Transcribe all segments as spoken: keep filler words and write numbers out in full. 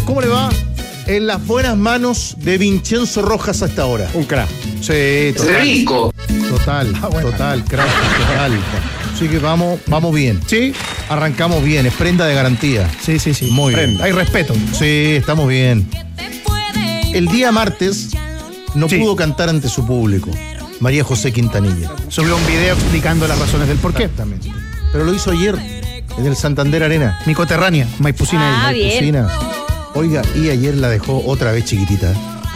¿Cómo le va? En las buenas manos de Vincenzo Rojas hasta ahora. Un crack. Sí, total. Rico. Total, Ah, bueno. total, crack, total. Así que vamos, vamos bien. Sí, Arrancamos bien, es prenda de garantía. sí, sí, sí. Muy bien. Prenda. Hay respeto. Sí, estamos bien. El día martes no Sí. pudo cantar ante su público, María José Quintanilla. Subió un video explicando las razones del por qué. Exactamente. Pero lo hizo ayer en el Santander Arena. Mi coterránea, Maipucina. Ah, ahí. bien. Cocina. Oiga, y ayer la dejó otra vez chiquitita.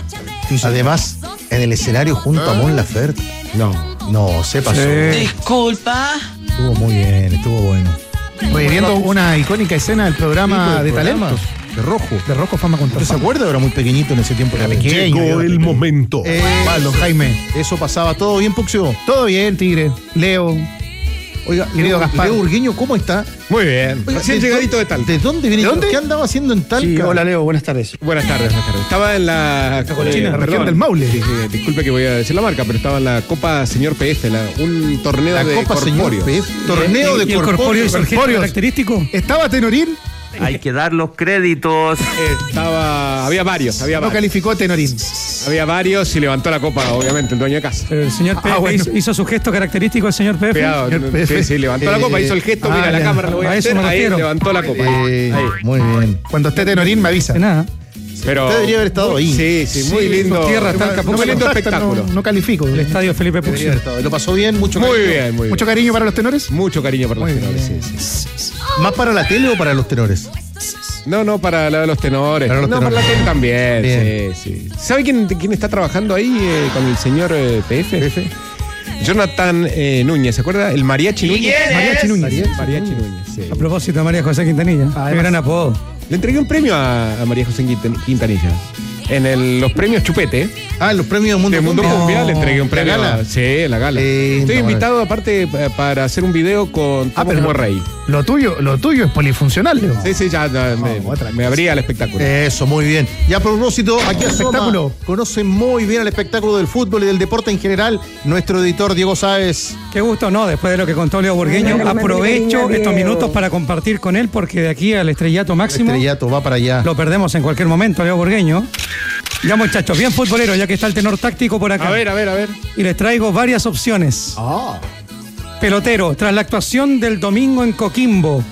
Además, en el escenario junto a Mon Laferte. No. No, se pasó. Sí. Disculpa. Estuvo muy bien, estuvo bueno. Oye, viendo una icónica escena del programa Sí, de del programa talentos. De Rojo. De Rocco Fama contra ¿Usted se Fama. acuerda? Era muy pequeñito en ese tiempo. Era pequeño. Llegó el momento. Eh, Pablo, Jaime. Eso pasaba todo bien, Puxio. Todo bien, Tigre. Leo. Oiga, Querido Leo, Gaspar. Leo Urgueño, ¿cómo está? Muy bien. Oiga, Recién ¿de llegadito dó- de Talca. ¿De dónde viene? ¿De dónde? ¿Qué andaba haciendo en Talca? Sí, hola, Leo. Buenas tardes. Buenas tardes, buenas tardes. Estaba en la Colchina, eh, la región perdón. del Maule. Sí, sí, disculpe que voy a decir la marca, pero estaba en la Copa Señor P F, la- un torneo La de Copa Señor corpóreos. P F. Torneo de ¿Y el corpóreo corpóreos. hizo el gesto Corpóreos. característico? ¿Estaba Tenorín? Hay que dar los créditos. Estaba, había varios, había No varios. calificó Tenorín. Había varios y levantó la copa, obviamente, el dueño de casa. Pero el señor Ah, P F bueno. hizo, hizo su gesto característico el señor P F. Peado, señor P F. sí, sí, levantó la Eh, copa, hizo el gesto, ah, mira la ya. cámara, lo voy a, A eso hacer, me ahí refiero. levantó la copa. Eh, Ahí. Muy bien. Cuando esté Tenorín me avisa. De nada. Pero, Usted debería haber estado ahí. Sí, sí, muy Sí, lindo. su tierra está el muy Capuzco. lindo contacta, espectáculo. No, no califico. El estadio Felipe Debería Puxi. haber estado. ¿Lo pasó bien? Mucho Muy cariño. bien, muy bien. Mucho cariño para los tenores. Mucho cariño por los Muy tenores, bien. sí, sí. ¿Más para la tele o para los tenores? No, no, para la de los tenores. Para los no, tenores. para la tele también. Bien. Sí, sí. ¿Sabe quién, quién está trabajando ahí eh, con el señor eh, P F? Jonathan eh, Núñez, ¿se acuerda? El Mariachi Núñez. Mariachi Núñez. Mariachi. Mariachi Núñez, sí. A propósito de María José Quintanilla. Además. Qué gran apodo. Le entregué un premio a, a María José Quintan- Quintanilla. En el- los premios Chupete. Ah, los premios Mundo De Mundo Cumbia. Cumbia le entregué un ¿La premio. gala? a- Sí, la gala. Lindo, Estoy bueno. invitado aparte eh, para hacer un video con Ah, Tomo pero como lo, rey. lo tuyo, lo tuyo es polifuncional, Leo. Sí, sí, ya, ya me, otra me abría el espectáculo. Eso, muy bien. Y a propósito, aquí asoma, Espectáculo. conoce muy bien el espectáculo del fútbol y del deporte en general, nuestro editor Diego Sáez. Qué gusto, ¿no? Después de lo que contó Leo Burgueño, aprovecho estos minutos para compartir con él porque de aquí al estrellato máximo Estrellato va para allá. lo perdemos en cualquier momento, Leo Burgueño. Ya, muchachos, bien futbolero, ya que está el tenor táctico por acá. A ver, a ver, a ver. Y les traigo varias opciones. Ah. Pelotero, tras la actuación del domingo en Coquimbo.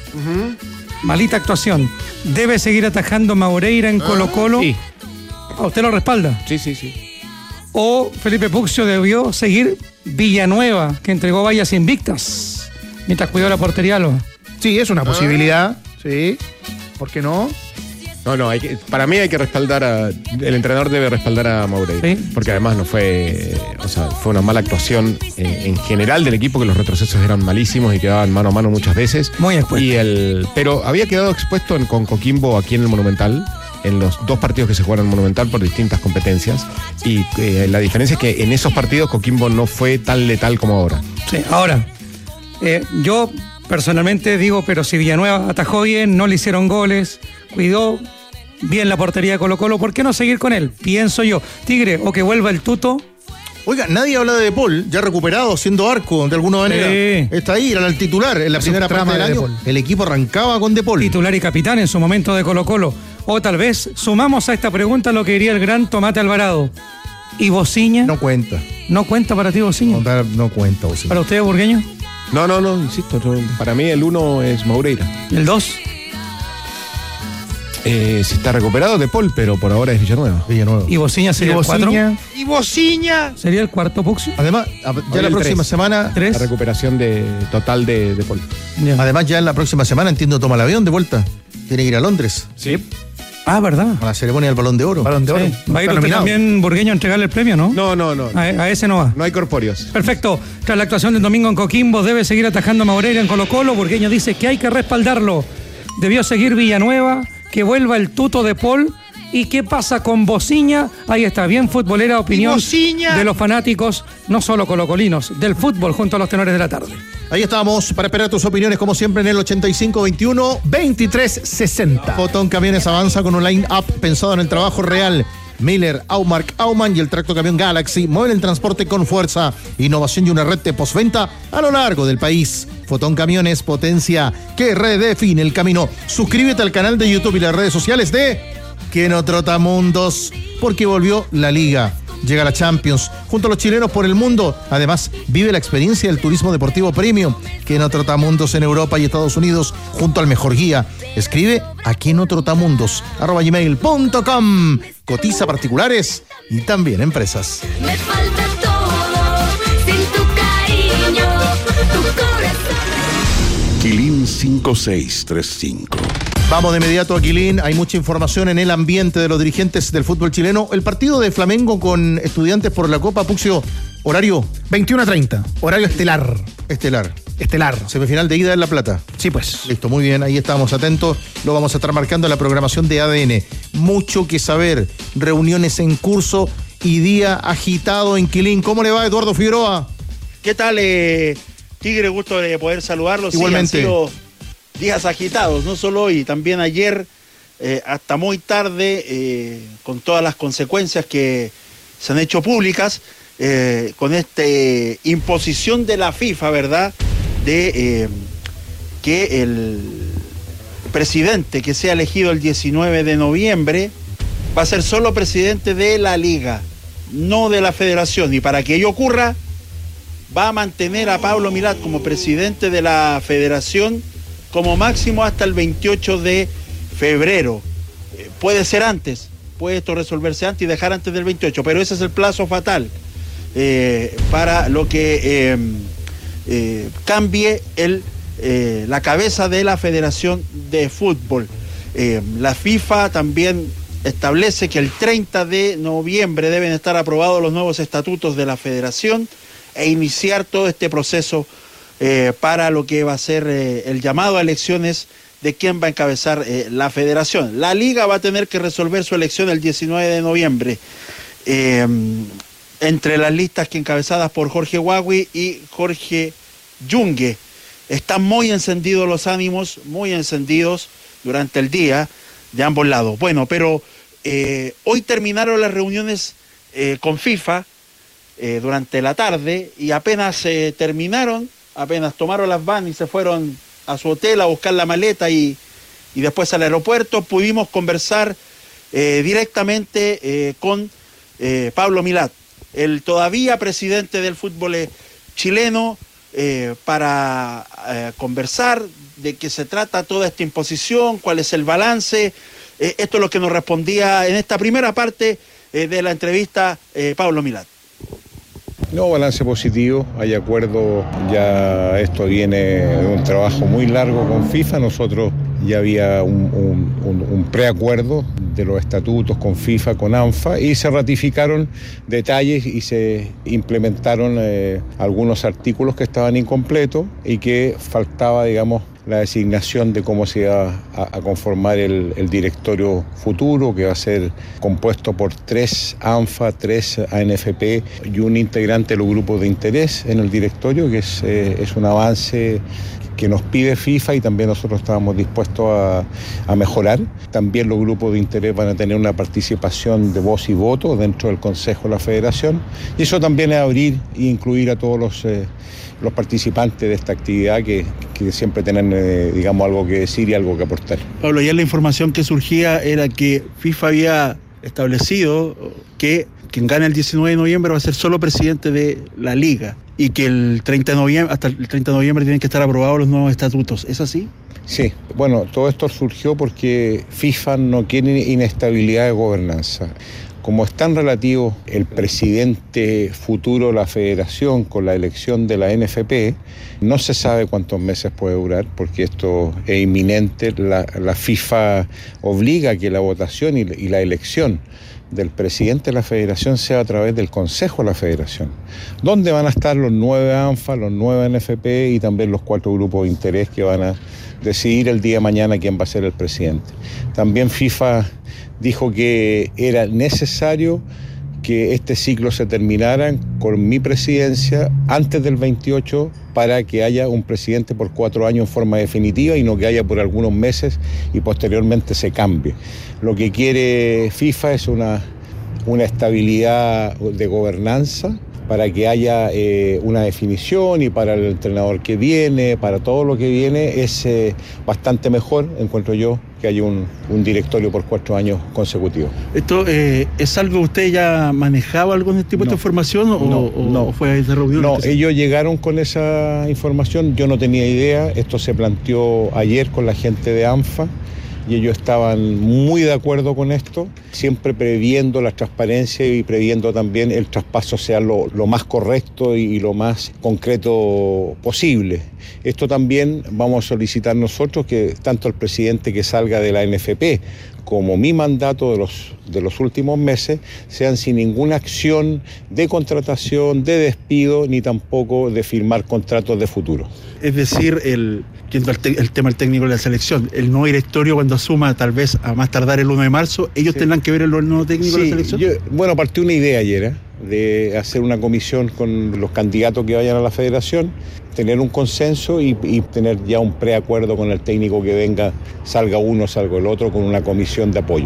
Malita actuación. ¿Debe seguir atajando Maureira en Colo Colo? Sí, ¿A usted lo respalda? sí, sí, sí. ¿O Felipe Puxio debió seguir Villanueva, que entregó vallas invictas mientras cuidó la portería Alba? Sí, es una posibilidad. Sí. ¿Por qué no? No, no, hay que, para mí hay que respaldar a. El entrenador debe respaldar a Maureira. Sí. Porque además no fue. O sea, fue una mala actuación eh, en general del equipo, que los retrocesos eran malísimos y quedaban mano a mano muchas veces. Muy expuesto. Y el, pero había quedado expuesto en- con Coquimbo aquí en el Monumental, en los dos partidos que se jugaron en el Monumental por distintas competencias. Y eh, la diferencia es que en esos partidos Coquimbo no fue tan letal como ahora. Sí, ahora, eh, yo personalmente digo, pero si Villanueva atajó bien, no le hicieron goles, cuidó bien la portería de Colo Colo, ¿por qué no seguir con él? Pienso yo. Tigre, o que vuelva el Tuto. Oiga, nadie habla de De Paul, ya recuperado, siendo arco de alguna manera. Sí. Está ahí, era el titular en la Es primera un trama parte del de De año. Paul. El equipo arrancaba con De Paul. Titular y capitán en su momento de Colo Colo. O tal vez sumamos a esta pregunta lo que diría el gran Tomate Alvarado. ¿Y Bociña? No cuenta. ¿No cuenta para ti Bociña? No, no cuenta, o sí. ¿Para usted, Burgueño? No, no, no, insisto, yo- para mí el uno es Maureira. ¿El dos? Eh, si está recuperado de Paul, pero por ahora es Villanueva. Villanueva. ¿Y Bociña sería Y el cuatro? Bociña. ¡Y Bociña! ¿Sería el cuarto Puxio? Además, a- ya Hoy la el próxima tres. semana, La ¿Tres? recuperación de, total de, de Paul. Ya. además ya en la próxima semana entiendo toma el avión de vuelta. Tiene que ir a Londres Sí. Ah, ¿verdad? a la ceremonia del Balón de Oro. Balón de oro. Sí. Va a ir Está usted nominado. también, Burgueño, a entregarle el premio, ¿no? No, no, no. A, a ese no va. No hay corpóreos. Perfecto. Tras la actuación del domingo en Coquimbo, debe seguir atajando a Maureira en Colo Colo. Burgueño dice que hay que respaldarlo. Debió seguir Villanueva, que vuelva el Tuto de Paul. ¿Y qué pasa con Bociña? Ahí está, bien futbolera opinión de los fanáticos, no solo colocolinos, del fútbol junto a los tenores de la tarde. Ahí estamos para esperar tus opiniones como siempre en el ochenta y cinco veintiuno. veintitrés sesenta. Fotón Camiones avanza con un line-up pensado en el trabajo real Miller, Aumark, Aumann y el tractocamión Galaxy mueven el transporte con fuerza, innovación y una red de postventa a lo largo del país. Fotón Camiones, potencia que redefine el camino. Suscríbete al canal de YouTube y las redes sociales de Que no Trotamundos, porque volvió la Liga. Llega la Champions, junto a los chilenos por el mundo. Además, vive la experiencia del turismo deportivo premium. Que no Trotamundos en Europa y Estados Unidos, junto al mejor guía. Escribe a que no trotamundos arroba gmail punto com. Cotiza particulares y también empresas. Me falta todo, sin tu cariño, tu corazón. Quilín cinco seis tres cinco. Vamos de inmediato a Quilín. Hay mucha información en el ambiente de los dirigentes del fútbol chileno. El partido de Flamengo con Estudiantes por la Copa, Puxio, horario veintiuno a treinta, horario estelar. Estelar. Estelar. Semifinal de ida en La Plata. Sí, pues. Listo, muy bien, ahí estamos atentos. Lo vamos a estar marcando en la programación de A D N. Mucho que saber. Reuniones en curso y día agitado en Quilín. ¿Cómo le va, Eduardo Figueroa? ¿Qué tal, eh, Tigre? Gusto de poder saludarlos. Igualmente. Sí, han sido días agitados, no solo hoy, también ayer, eh, hasta muy tarde, eh, con todas las consecuencias que se han hecho públicas, eh, con esta eh, imposición de la FIFA, ¿verdad?, de eh, que el presidente que sea elegido el diecinueve de noviembre va a ser solo presidente de la Liga, no de la Federación, y para que ello ocurra, va a mantener a Pablo Milat como presidente de la Federación como máximo hasta el veintiocho de febrero. Eh, puede ser antes, puede esto resolverse antes y dejar antes del veintiocho, pero ese es el plazo fatal eh, para lo que eh, eh, cambie el, eh, la cabeza de la Federación de Fútbol. Eh, la FIFA también establece que el treinta de noviembre deben estar aprobados los nuevos estatutos de la Federación e iniciar todo este proceso Eh, para lo que va a ser eh, el llamado a elecciones de quién va a encabezar eh, la federación. La Liga va a tener que resolver su elección el diecinueve de noviembre. Eh, entre las listas que encabezadas por Jorge Huagui y Jorge Yungue. Están muy encendidos los ánimos, muy encendidos durante el día de ambos lados. Bueno, pero eh, hoy terminaron las reuniones eh, con FIFA eh, durante la tarde y apenas eh, terminaron, apenas tomaron las van y se fueron a su hotel a buscar la maleta y, y después al aeropuerto, pudimos conversar eh, directamente eh, con eh, Pablo Milat, el todavía presidente del fútbol chileno, eh, para eh, conversar de qué se trata toda esta imposición, cuál es el balance. Eh, esto es lo que nos respondía en esta primera parte eh, de la entrevista eh, Pablo Milat. No, balance positivo, hay acuerdo, ya esto viene de un trabajo muy largo con FIFA, nosotros ya había un, un, un, un preacuerdo de los estatutos con FIFA, con ANFA, y se ratificaron detalles y se implementaron eh, algunos artículos que estaban incompletos y que faltaba, digamos, la designación de cómo se iba a, a conformar el, el directorio futuro, que va a ser compuesto por tres ANFA, tres A N F P y un integrante de los grupos de interés en el directorio, que es, eh, es un avance que nos pide FIFA y también nosotros estábamos dispuestos a, a mejorar. También los grupos de interés van a tener una participación de voz y voto dentro del Consejo de la Federación, y eso también es abrir e incluir a todos los, eh, los participantes de esta actividad que, que siempre tienen, eh, digamos, algo que decir y algo que aportar. Pablo, ya la información que surgía era que FIFA había establecido que quien gane el diecinueve de noviembre va a ser solo presidente de la Liga y que el treinta de noviembre, hasta el treinta de noviembre tienen que estar aprobados los nuevos estatutos. ¿Es así? Sí, bueno, todo esto surgió porque FIFA no quiere inestabilidad de gobernanza. Como es tan relativo el presidente futuro de la federación con la elección de la N F P, no se sabe cuántos meses puede durar, porque esto es inminente. La, la FIFA obliga a que la votación y, y la elección del presidente de la federación sea a través del Consejo de la Federación, donde van a estar los nueve ANFA, los nueve N F P y también los cuatro grupos de interés que van a decidir el día de mañana quién va a ser el presidente. También FIFA dijo que era necesario que este ciclo se terminara con mi presidencia antes del veintiocho para que haya un presidente por cuatro años en forma definitiva y no que haya por algunos meses y posteriormente se cambie. Lo que quiere FIFA es una, una estabilidad de gobernanza, para que haya eh, una definición, y para el entrenador que viene, para todo lo que viene, es eh, bastante mejor, encuentro yo, que haya un, un directorio por cuatro años consecutivos. ¿Esto eh, es algo que usted ya manejaba algún tipo No. de información o, No, o- no. o fue de reunión? No, que se- ellos llegaron con esa información, yo no tenía idea, esto se planteó ayer con la gente de ANFA, y ellos estaban muy de acuerdo con esto, siempre previendo la transparencia y previendo también el traspaso sea lo, lo más correcto y lo más concreto posible. Esto también vamos a solicitar nosotros, que tanto el presidente que salga de la N F P como mi mandato de los, de los últimos meses sean sin ninguna acción de contratación, de despido, ni tampoco de firmar contratos de futuro. Es decir, el, yendo al te- el tema del técnico de la selección, el nuevo directorio cuando asuma tal vez a más tardar el uno de marzo, ellos Sí. tendrán que ver el nuevo técnico de Sí, la selección. yo- bueno, partió una idea ayer, ¿eh? de hacer una comisión con los candidatos que vayan a la federación, tener un consenso y, y tener ya un preacuerdo con el técnico que venga, salga uno, salga el otro, con una comisión de apoyo.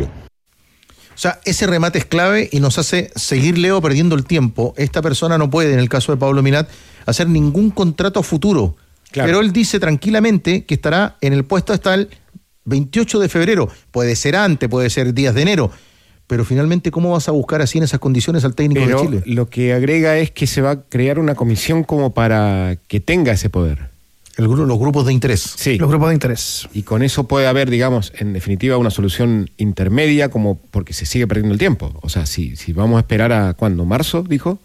O sea, ese remate es clave y nos hace seguir, Leo, perdiendo el tiempo. Esta persona no puede, en el caso de Pablo Milat, hacer ningún contrato a futuro. Claro. Pero él dice tranquilamente que estará en el puesto hasta el veintiocho de febrero. Puede ser antes, puede ser días de enero. Pero finalmente, ¿cómo vas a buscar así en esas condiciones al técnico Pero de Chile? lo que agrega es que se va a crear una comisión como para que tenga ese poder. El gru- los grupos de interés. Sí. Los grupos de interés. Y con eso puede haber, digamos, en definitiva, una solución intermedia, como porque se sigue perdiendo el tiempo. O sea, si, si vamos a esperar a, ¿cuándo? ¿Marzo? Dijo.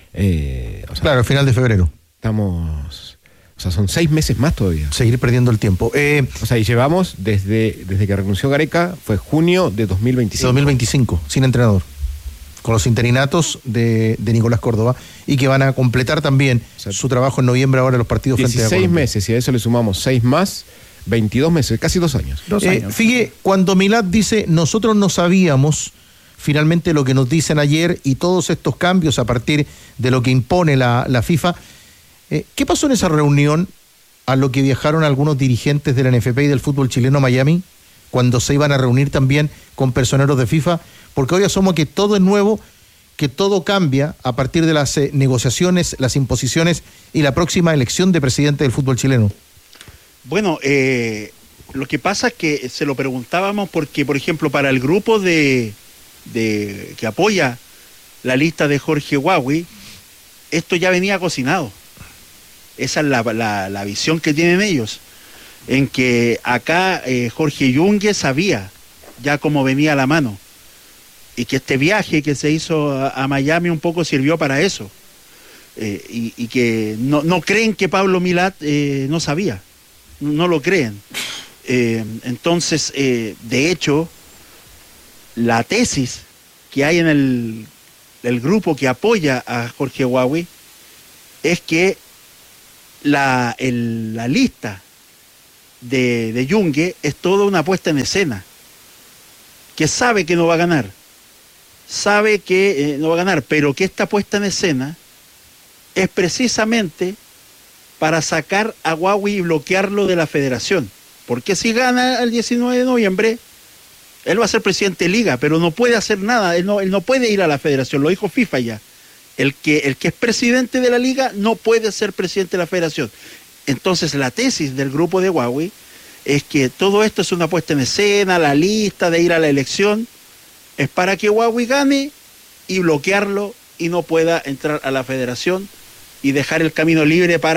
Eh, o sea, Claro, al final de febrero. estamos... O sea, son seis meses más todavía. Seguir perdiendo el tiempo. Eh, O sea, y llevamos desde, desde que renunció Gareca, fue junio de dos mil veinticinco. dos mil veinticinco, sin entrenador. Con los interinatos de, de Nicolás Córdoba. Y que van a completar también O sea, su trabajo en noviembre ahora en los partidos frente a dieciséis Colombia. meses, y a eso le sumamos seis más, veintidós meses, casi dos años. Dos Eh, años. Figue, cuando Milat dice, nosotros no sabíamos finalmente lo que nos dicen ayer y todos estos cambios a partir de lo que impone la, la FIFA, eh, ¿qué pasó en esa reunión a lo que viajaron algunos dirigentes de la N F P y del fútbol chileno a Miami, cuando se iban a reunir también con personeros de FIFA? Porque hoy asoma que todo es nuevo, que todo cambia a partir de las eh, negociaciones, las imposiciones y la próxima elección de presidente del fútbol chileno. Bueno, eh, lo que pasa es que se lo preguntábamos porque, por ejemplo, para el grupo de, de que apoya la lista de Jorge Huawei, esto ya venía cocinado. Esa es la, la- la visión que tienen ellos, en que acá eh, Jorge Yungue sabía ya cómo venía la mano, y que este viaje que se hizo a, a Miami un poco sirvió para eso, eh, y, y que no, no creen que Pablo Milat eh, no sabía, no lo creen. Eh, entonces, eh, de hecho, la tesis que hay en el, el grupo que apoya a Jorge Huawei es que la, el- la lista de, de Yungue es toda una puesta en escena, que sabe que no va a ganar, sabe que eh, no va a ganar, pero que esta puesta en escena es precisamente para sacar a Huawei y bloquearlo de la federación, porque si gana el diecinueve de noviembre, él va a ser presidente de liga, pero no puede hacer nada, él no, él no puede ir a la federación, lo dijo FIFA ya. El que, el que es presidente de la liga no puede ser presidente de la federación. Entonces la tesis del grupo de Huawei es que todo esto es una puesta en escena, la lista de ir a la elección, es para que Huawei gane y bloquearlo y no pueda entrar a la federación y dejar el camino libre para